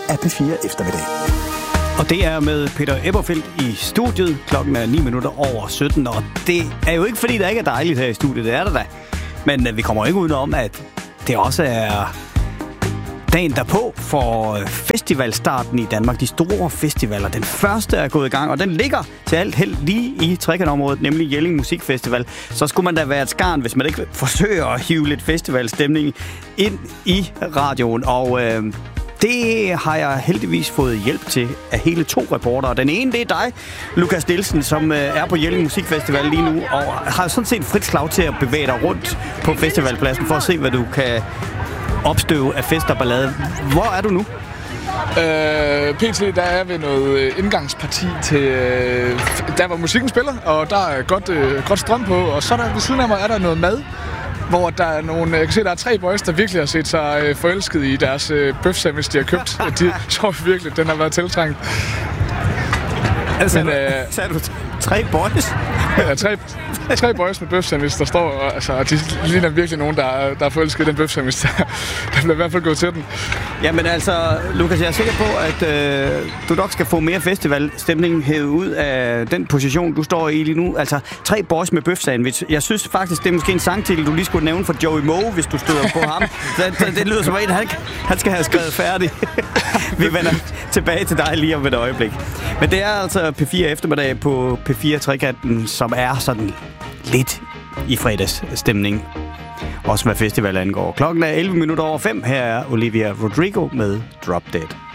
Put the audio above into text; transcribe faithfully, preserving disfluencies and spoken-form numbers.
af P fire Eftermiddag. Og det er med Peter Eberfeldt i studiet. Klokken er ni minutter over sytten, og det er jo ikke, fordi der ikke er dejligt her i studiet. Det er der da. Men vi kommer ikke udenom, at det også er dagen derpå for festivalstarten i Danmark. De store festivaler. Den første er gået i gang, og den ligger til alt held lige i trekantområdet, nemlig Jelling Musikfestival. Så skulle man da være et skarn, hvis man ikke forsøger at hive lidt festivalstemning ind i radioen. Og øh, det har jeg heldigvis fået hjælp til af hele to reportere. Den ene, det er dig, Lukas Nielsen, som øh, er på Jelling Musikfestival lige nu, og har sådan set frit slag til at bevæge dig rundt på festivalpladsen for at se, hvad du kan opstøve af fest og ballade. Hvor er du nu? Øh, P T, der er ved noget indgangsparti til øh, der, hvor musikken spiller, og der er godt, øh, godt strøm på, og så der ved siden af mig er der noget mad, hvor der er nogle, jeg kan se, der er tre boys, der virkelig har set sig øh, forelsket i deres øh, bøfsandwich, de har købt. De så virkelig, den har været tiltrængt. Altså, Men, øh, sagde du tre boys? Ja, tre, tre boys med bøfsandwich, der står, og, altså, de ligner virkelig nogen, der, der er forelsket i den bøfsandwich. Der, der bliver i hvert fald gået til den. Jamen altså, Lukas, jeg er sikker på, at øh, du nok skal få mere festivalstemning hævet ud af den position, du står i lige nu. Altså, tre boys med bøfsandwich. Jeg synes faktisk, det er måske en sangtitel, du lige skulle nævne for Joey Moe, hvis du støder på ham. Det, det lyder som en, han, han skal have skrevet færdig. Vi vender tilbage til dig lige om et øjeblik. Men det er altså P fire Eftermiddag på P fire Trekanten, som er sådan lidt i fredagsstemning. Også hvad festival angår. Klokken er elleve minutter over fem. Her er Olivia Rodrigo med Drop Dead.